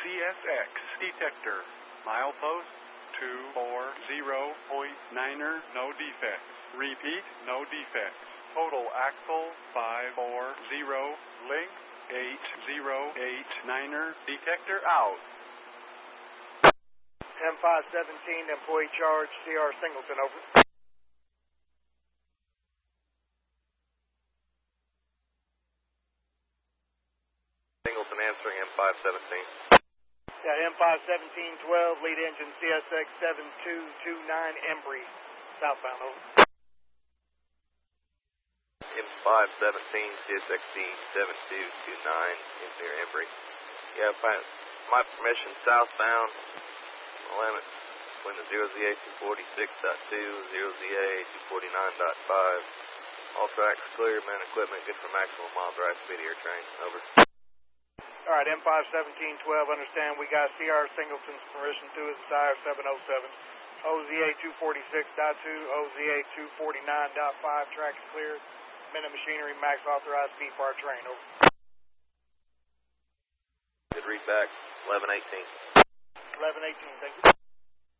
CSX detector. Milepost 240.9er, no defects. Repeat, no defects. Total axle 540, length 8089er, detector out. M517, employee charge, CR Singleton, over. Singleton answering M517. Yeah, M517-12, lead engine CSX 7229, Embry, southbound, over. M517, CSXD 7229, engineer Embry. Yeah, my permission, southbound, limit between the 0ZA 246.2, 0ZA 249.5. All tracks clear, man, equipment good for maximum mile drive speed of your train, over. All right, M517-12, understand we got CR Singleton's permission through his Sire 707, OZA 246.2, OZA 249.5, tracks clear, minute machinery, max authorized speed for our train, over. Good read back, 1118. 1118, thank you.